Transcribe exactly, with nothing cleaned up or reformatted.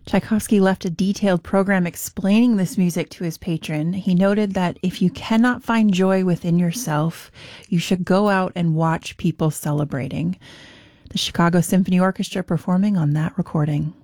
Tchaikovsky left a detailed program explaining this music to his patron. He noted that if you cannot find joy within yourself, you should go out and watch people celebrating. The Chicago Symphony Orchestra performing on that recording.